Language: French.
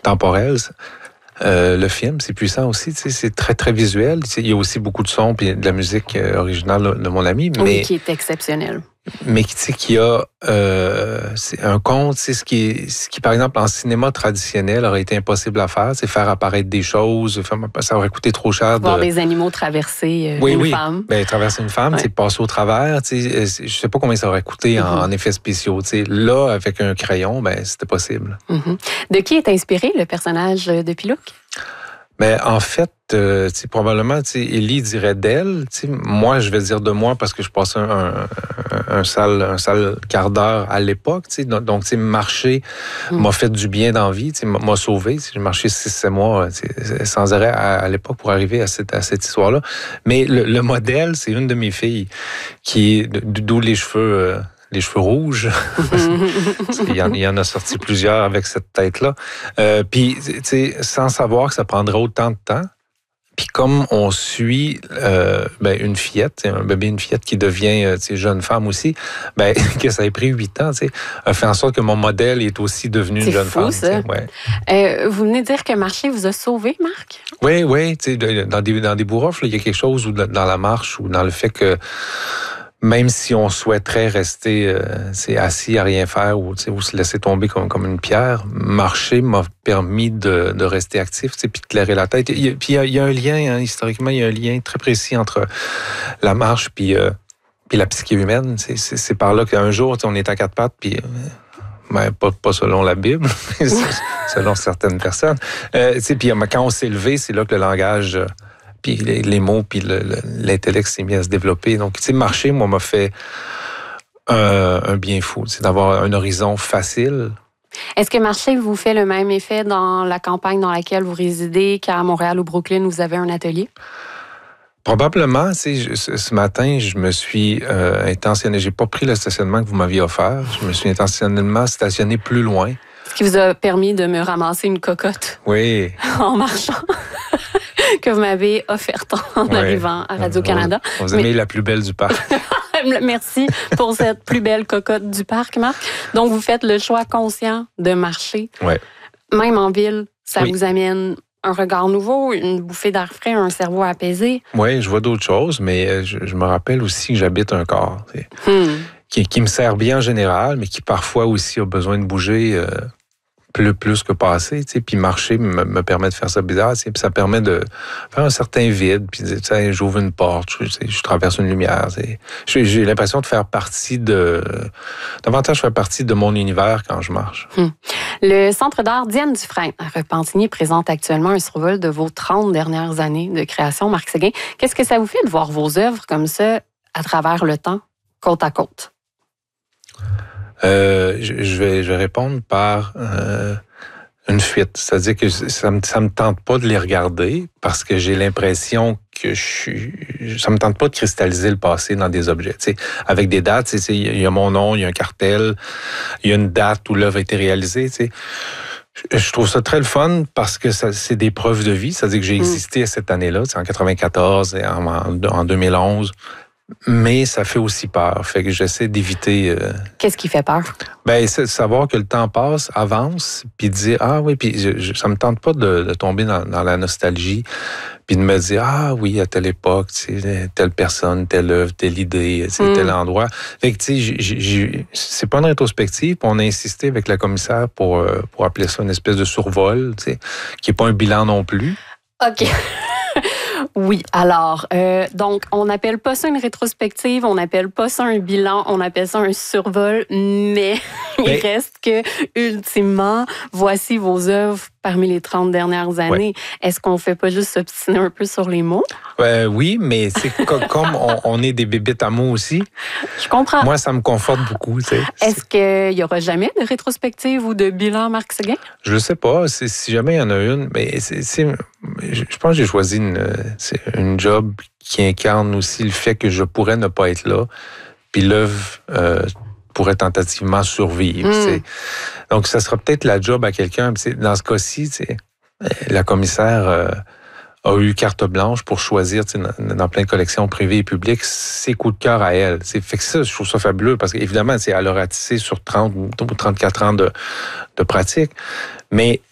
temporel. Le film, c'est puissant aussi, c'est très, très visuel. Il y a aussi beaucoup de sons et de la musique originale de mon ami. Oui, qui est exceptionnel. Mais qu'il y a c'est un conte, ce qui, par exemple, en cinéma traditionnel aurait été impossible à faire, c'est faire apparaître des choses, ça aurait coûté trop cher. Voir des animaux traverser une femme. Ben, traverser une femme, passer au travers, je sais pas combien ça aurait coûté en effets spéciaux. Là, avec un crayon, ben, c'était possible. De qui est inspiré le personnage de Pilouc? Mais en fait, probablement, Élie dirait d'elle. Moi, je vais dire de moi parce que je passais un sale quart d'heure à l'époque. Donc, marcher m'a fait du bien dans la vie, m'a sauvé. J'ai marché 6-7 mois sans arrêt à l'époque pour arriver à cette histoire-là. Mais le modèle, c'est une de mes filles d'où les cheveux... les cheveux rouges. Il y en a sorti plusieurs avec cette tête-là. Puis, sans savoir que ça prendrait autant de temps. Puis comme on suit une fillette, un bébé, une fillette qui devient jeune femme aussi, que ça ait pris 8 ans, a fait en sorte que mon modèle est aussi devenu une jeune femme. C'est fou, ça. Vous venez de dire que marcher vous a sauvé, Marc? Oui. Dans des bourrofs, il y a quelque chose dans la marche ou dans le fait que même si on souhaiterait rester assis à rien faire ou se laisser tomber comme une pierre, marcher m'a permis de rester actif puis de clairer la tête. Puis il y a un lien, historiquement, il y a un lien très précis entre la marche puis la psyché humaine. C'est par là qu'un jour, on est à 4 pattes, puis... pas selon la Bible, mais selon certaines personnes. Puis quand on s'est levé, c'est là que le langage... puis les mots, puis l'intellect s'est mis à se développer. Donc, marcher, moi, m'a fait un bien fou. C'est d'avoir un horizon facile. Est-ce que marcher vous fait le même effet dans la campagne dans laquelle vous résidez qu'à Montréal ou Brooklyn, vous avez un atelier? Probablement. Ce matin, je me suis intentionné. J'ai pas pris le stationnement que vous m'aviez offert. Je me suis intentionnellement stationné plus loin. Ce qui vous a permis de me ramasser une cocotte. Oui. En marchant. Que vous m'avez offerte en arrivant à Radio-Canada. Vous aimez la plus belle du parc. Merci pour cette plus belle cocotte du parc, Marc. Donc, vous faites le choix conscient de marcher. Oui. Même en ville, ça vous amène un regard nouveau, une bouffée d'air frais, un cerveau apaisé. Oui, je vois d'autres choses, mais je me rappelle aussi que j'habite un corps qui me sert bien en général, mais qui parfois aussi a besoin de bouger... plus que passer, puis marcher me permet de faire ça bizarre, puis ça permet de faire un certain vide, puis j'ouvre une porte, je traverse une lumière. J'ai l'impression de faire partie davantage faire partie de mon univers quand je marche. Le Centre d'art Diane Dufresne à Repentigny présente actuellement un survol de vos 30 dernières années de création, Marc Séguin. Qu'est-ce que ça vous fait de voir vos œuvres comme ça à travers le temps, côte à côte? Je vais répondre par une fuite. C'est-à-dire que ça me tente pas de les regarder parce que j'ai l'impression que ça me tente pas de cristalliser le passé dans des objets. Avec des dates, il y a mon nom, il y a un cartel, il y a une date où l'œuvre a été réalisée. Je trouve ça très le fun parce que c'est des preuves de vie. C'est-à-dire que j'ai existé à cette année-là, en 94 et en 2011. Mais ça fait aussi peur. Fait que j'essaie d'éviter... Qu'est-ce qui fait peur? C'est de savoir que le temps passe, avance, puis de dire, puis ça me tente pas de tomber dans la nostalgie, puis de me dire, à telle époque, telle personne, telle œuvre, telle idée, tel endroit. Fait que, c'est pas une rétrospective, puis on a insisté avec la commissaire pour appeler ça une espèce de survol, qui est pas un bilan non plus. OK. Oui, alors, donc, on n'appelle pas ça une rétrospective, on n'appelle pas ça un bilan, on appelle ça un survol, mais il reste que, ultimement, voici vos œuvres parmi les 30 dernières années. Ouais. Est-ce qu'on ne fait pas juste s'obstiner un peu sur les mots? Oui, mais c'est comme on est des bébites à mots aussi. Je comprends. Moi, ça me conforte beaucoup. Est-ce qu'il n'y aura jamais de rétrospective ou de bilan, Marc Séguin? Je ne sais pas. Si jamais il y en a une, mais je pense que j'ai choisi une job qui incarne aussi le fait que je pourrais ne pas être là, puis l'œuvre pourrait tentativement survivre. Donc, ça sera peut-être la job à quelqu'un. Dans ce cas-ci, la commissaire a eu carte blanche pour choisir dans plein de collections privées et publiques ses coups de cœur à elle. Fait que ça, je trouve ça fabuleux parce qu'évidemment, elle a ratissé sur 30 ou 34 ans de pratique. Mais